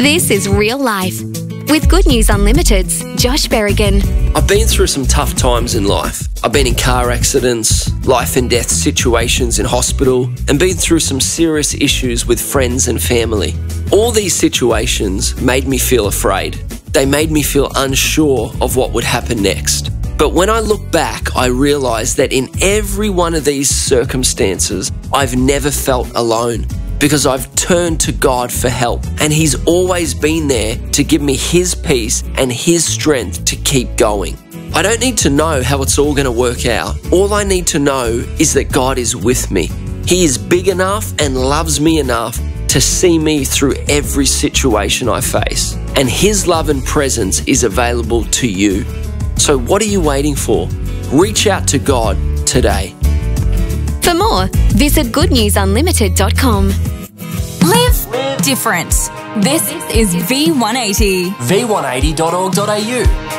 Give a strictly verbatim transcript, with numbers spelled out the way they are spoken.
This is Real Life with Good News Unlimited's Josh Berrigan. I've been through some tough times in life. I've been in car accidents, life and death situations in hospital, and been through some serious issues with friends and family. All these situations made me feel afraid. They made me feel unsure of what would happen next. But when I look back, I realise that in every one of these circumstances, I've never felt alone, because I've turned to God for help, and He's always been there to give me His peace and His strength to keep going. I don't need to know how it's all going to work out. All I need to know is that God is with me. He is big enough and loves me enough to see me through every situation I face, and His love and presence is available to you. So what are you waiting for? Reach out to God today. For more, visit good news unlimited dot com. Live different. This is V one eighty. v one eighty dot org dot a u.